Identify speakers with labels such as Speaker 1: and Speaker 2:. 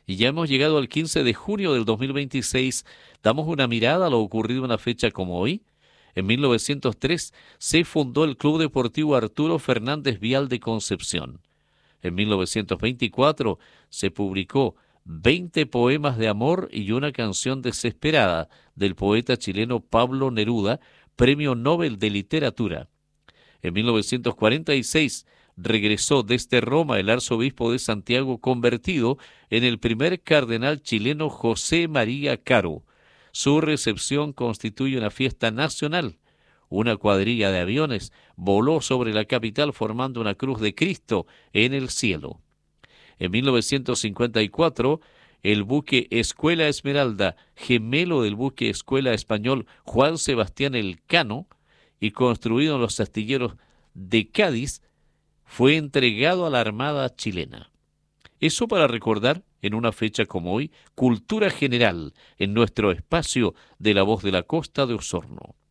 Speaker 1: Y ya hemos llegado al 15 de junio del 2026. Damos una mirada a lo ocurrido en una fecha como hoy. En 1903 se fundó el Club Deportivo Arturo Fernández Vial de Concepción. En 1924 se publicó 20 poemas de amor y una canción desesperada del poeta chileno Pablo Neruda, Premio Nobel de Literatura. En 1946 regresó desde Roma el arzobispo de Santiago convertido en el primer cardenal chileno José María Caro. Su recepción constituye una fiesta nacional. Una cuadrilla de aviones voló sobre la capital formando una cruz de Cristo en el cielo. En 1954, el buque Escuela Esmeralda, gemelo del buque Escuela Español Juan Sebastián Elcano, y construido en los astilleros de Cádiz, fue entregado a la Armada chilena. Eso para recordar, en una fecha como hoy, cultura general en nuestro espacio de La Voz de la Costa de Osorno.